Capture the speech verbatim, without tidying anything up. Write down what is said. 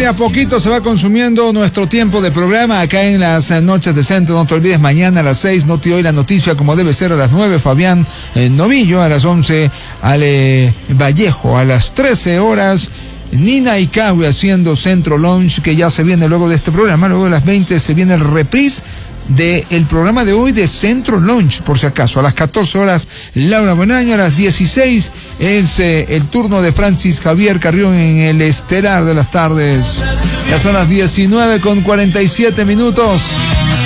y a poquito se va consumiendo nuestro tiempo de programa acá en las noches de centro. No te olvides, mañana a las seis, Noti Hoy la noticia como debe ser, a las nueve, Fabián eh, Novillo, a las once, Ale Vallejo, a las trece horas, Nina Icahue haciendo Centro Lounge, que ya se viene luego de este programa. Luego de las veinte se viene el reprise del programa de hoy de Centro Lounge, por si acaso. A las catorce horas, Laura Bonaño. A las dieciséis es eh, el turno de Francis Javier Carrión en el estelar de las tardes. Ya son las diecinueve con cuarenta y siete minutos.